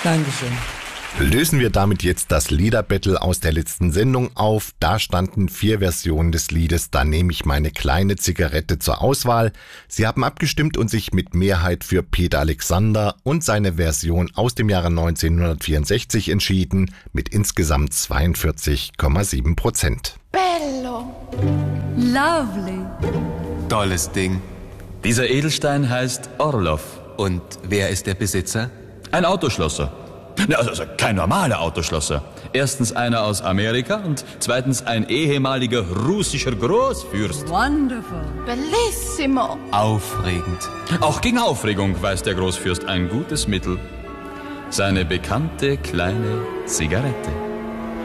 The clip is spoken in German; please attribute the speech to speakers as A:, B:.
A: Dankeschön.
B: Lösen wir damit jetzt das Liederbattle aus der letzten Sendung auf. Da standen 4 Versionen des Liedes "Da nehme ich meine kleine Zigarette" zur Auswahl. Sie haben abgestimmt und sich mit Mehrheit für Peter Alexander und seine Version aus dem Jahre 1964 entschieden, mit insgesamt 42,7%.
C: Bello.
D: Lovely.
E: Tolles Ding.
F: Dieser Edelstein heißt Orlov.
E: Und wer ist der Besitzer?
F: Ein Autoschlosser. Also kein normaler Autoschlosser. Erstens einer aus Amerika und zweitens ein ehemaliger russischer Großfürst.
D: Wonderful.
C: Bellissimo.
E: Aufregend.
F: Auch gegen Aufregung weiß der Großfürst ein gutes Mittel. Seine bekannte kleine Zigarette.